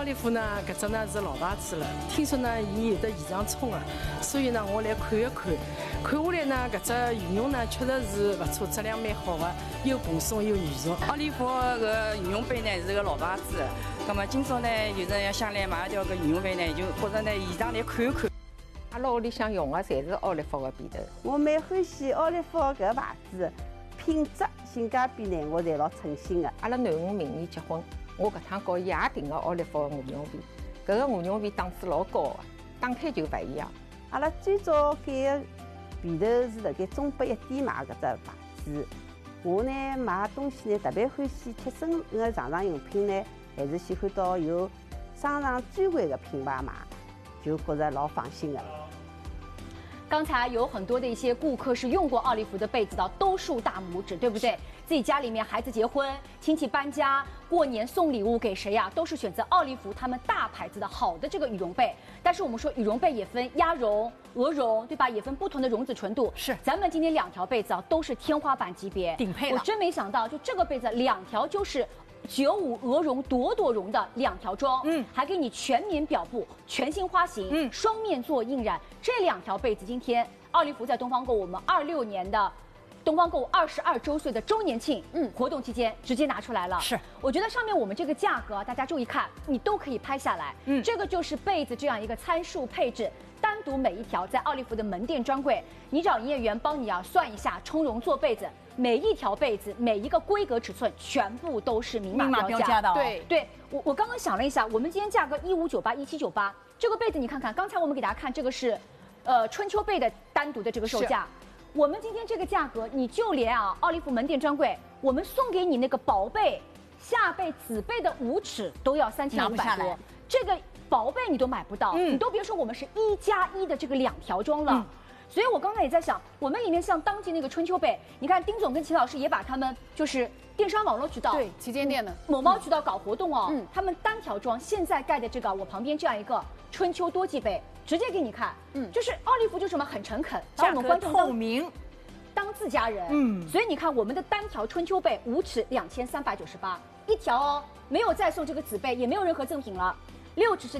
奥利弗呢，搿只呢是老牌子了，听说呢伊有的现场冲啊，所以呢我来看一看。看下来呢，搿只羽绒呢确实是勿错，质量蛮好的，又蓬松又软熟。 奥利弗个羽绒被呢是个老牌子，那么今朝呢有人要想来买一条个羽绒被呢，就觉着呢现场来看一看。 阿拉屋里向用的侪是奥利弗的被头。 我蛮欢喜奥利弗搿牌子，品质、性价比呢，我侪老称心的。 阿拉囡恩明年结婚，我搿趟告伊也订个奥利弗的羽绒被，搿个羽绒被档次老高的，打开就勿一样。 阿拉最早拣个被头是辣盖中北一点买搿只牌子。我呢买东西呢特别欢喜贴身个日常用品呢，还是喜欢到有商场专柜个品牌买，就觉着老放心个。 刚才有很多的一些顾客是用过奥利弗的被子的，都竖大拇指，对不对？自己家里面孩子结婚、亲戚搬家、过年送礼物给谁呀，都是选择奥利弗他们大牌子的好的这个羽绒被。但是我们说羽绒被也分鸭绒、鹅绒，对吧？也分不同的绒子纯度。 是， 咱们今天2条被子啊都是天花板级别， 顶配了。 我真没想到，就这个被子2条就是95鹅绒朵朵绒的2条装，还给你全棉表布、全新花型，双面做印染。这2条被子今天奥利弗在东方购物我们26年的东方购物22周岁的周年庆，活动期间直接拿出来了。 是， 我觉得上面我们这个价格大家注意看，你都可以拍下来。这个就是被子这样一个参数配置。单独每一条在奥利弗的门店专柜，你找营业员帮你算一下充绒做被子，每一条被子每一个规格尺寸全部都是明码标价的。 对，我刚刚想了一下，我们今天价格1598、1798，这个被子你看看，刚才我们给大家看这个是，春秋被的单独的这个售价，我们今天这个价格，你就连奥利弗门店专柜，我们送给你那个薄被、下被、子被的5尺都要3500多，这个薄被你都买不到，你都别说我们是1+1的这个2条装了。所以我刚才也在想，我们里面像当季那个春秋被，你看丁总跟秦老师也把他们就是电商网络渠道， 对旗舰店的某猫渠道搞活动哦，他们单条装现在盖的这个我旁边这样一个春秋多季被，直接给你看，就是奥利弗就什么很诚恳，把我们观众透明。 当自家人，所以你看我们的单条春秋被5尺2398，一条哦，没有再送这个子被，也没有任何赠品了，6尺是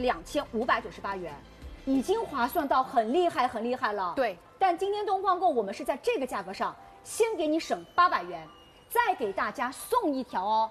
2598元。已经划算到很厉害了。 对， 但今天东方购我们是在这个价格上，先给你省800元，再给大家送一条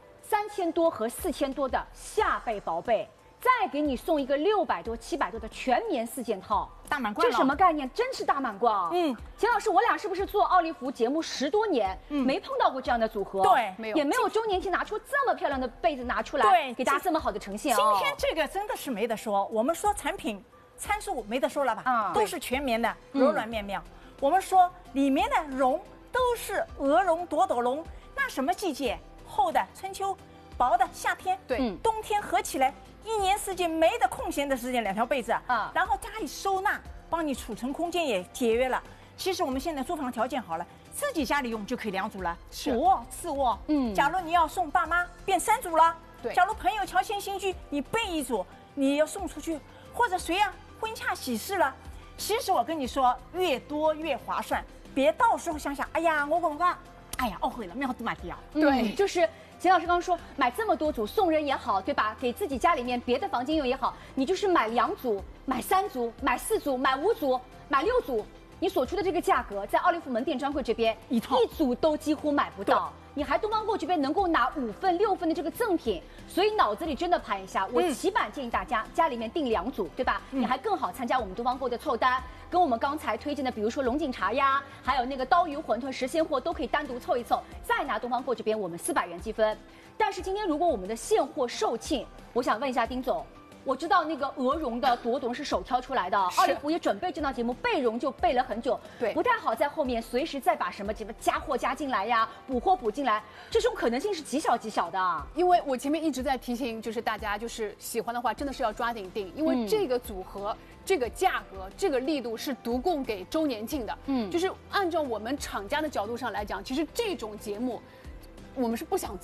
3000多和4000多的下被薄被，再给你送一个600多、700多的全棉4件套， 大满贯了。 这什么概念？真是大满贯。秦老师，我俩是不是做奥利弗节目10多年，没碰到过这样的组合？ 对， 没有，也没有周年庆拿出这么漂亮的被子拿出来， 对， 给大家这么好的呈现。 今天这个真的是没得说，我们说产品参数没得说了吧？都是全棉的，柔软面料。我们说里面的绒都是鹅绒、朵朵绒，那什么季节？厚的春秋，薄的夏天， 对， 冬天合起来1年4季没得空闲的时间，2条被子然后家里收纳，帮你储存空间也节约了。其实我们现在租房条件好了，自己家里用就可以2组了，主卧、次卧。假如你要送爸妈，变3组了。 对， 假如朋友乔迁新居，你备1组，你要送出去，或者谁婚嫁喜事了。其实我跟你说，越多越划算，别到时候想想，哎呀，我讲讲，哎呀，懊悔了，没好多买掉。 对，就是秦老师刚刚说，买这么多组送人也好，对吧？给自己家里面别的房间用也好，你就是买2组、买3组、买4组、买5组、买6组，你所出的这个价格，在奥利弗门店专柜这边一组都几乎买不到。你还东方购这边能够拿5份、6份的这个赠品，所以脑子里真的盘一下，我起码建议大家家里面订2组，对吧？你还更好参加我们东方购的凑单，跟我们刚才推荐的，比如说龙井茶呀，还有那个刀鱼馄饨、实鲜货都可以单独凑一凑，再拿东方购这边我们400元积分。但是今天如果我们的现货售罄，我想问一下丁总。我知道那个鹅绒的朵朵是手挑出来的，奥利弗也准备这档节目备绒就备了很久，对，不太好在后面随时再把什么加货加进来呀，补货补进来，这种可能性是极小极小的。 因为我前面一直在提醒，就是大家就是喜欢的话，真的是要抓紧订，因为这个组合、这个价格、这个力度是独供给周年庆的。就是按照我们厂家的角度上来讲，其实这种节目我们是不想做的。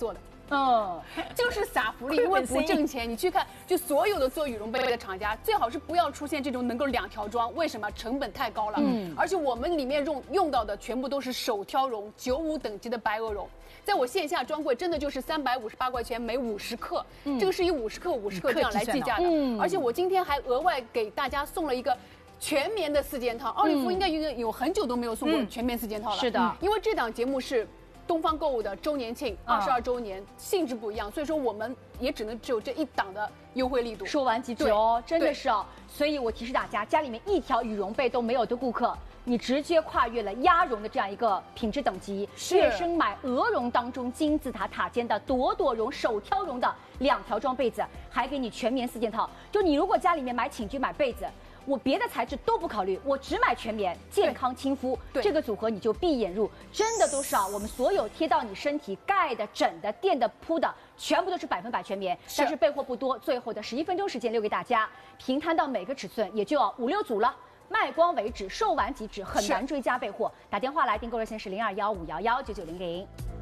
就是撒福利，因为不挣钱。你去看，就所有的做羽绒被的厂家，最好是不要出现这种能够2条装，为什么？成本太高了。而且我们里面用到的全部都是手挑绒95等级的白鹅绒。在我线下专柜，真的就是358块钱每50克，这个是以50克这样来计价的。而且我今天还额外给大家送了一个全棉的4件套，奥利夫应该有很久都没有送过全棉4件套了。 是的， 因为这档节目是东方购物的周年庆，22周年，性质不一样，所以说我们也只有这一档的优惠力度。 说完即止哦，真的是哦。所以我提示大家，家里面1条羽绒被都没有的顾客，你直接跨越了鸭绒的这样一个品质等级，跃升买鹅绒当中金字塔塔尖的朵朵绒手挑绒的2条装被子，还给你全棉4件套。就你如果家里面买寝具买被子，我别的材质都不考虑，我只买全棉，健康亲肤，这个组合你就闭眼入，真的都是我们所有贴到你身体盖的、枕的、垫的、铺的，全部都是100%全棉。但是备货不多，最后的11分钟时间留给大家，平摊到每个尺寸也就要5、6组了。卖光为止，售完即止，很难追加备货。打电话来订购热线是0215119900。